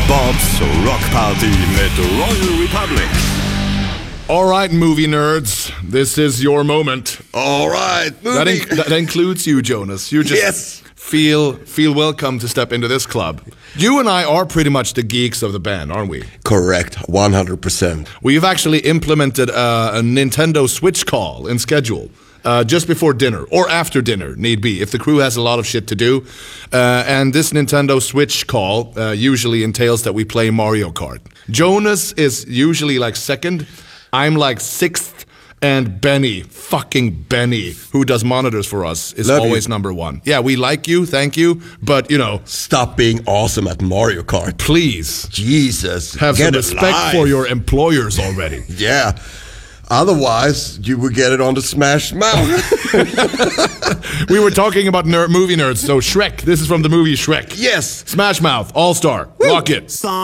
Bobs Rockparty mit Royal Republic. Alright, movie nerds, this is your moment. Alright, movie. That includes you, Jonas. You just Yes. feel welcome to step into this club. You and I are pretty much the geeks of the band, aren't we? Correct, 100%. We've actually implemented a Nintendo Switch call in schedule. Just before dinner, or after dinner, need be, if the crew has a lot of shit to do. And this Nintendo Switch call usually entails that we play Mario Kart. Jonas is usually like second, I'm like sixth, and fucking Benny, who does monitors for us, is Love always you. number one. Yeah, we like you, thank you, but you know, Stop being awesome at Mario Kart. please Jesus. have get some a respect life. for your employers already. Yeah. Otherwise, you would get it on the Smash Mouth. We were talking about movie nerds, so Shrek, this is from the movie Shrek. Yes. Smash Mouth, All-Star, rock it.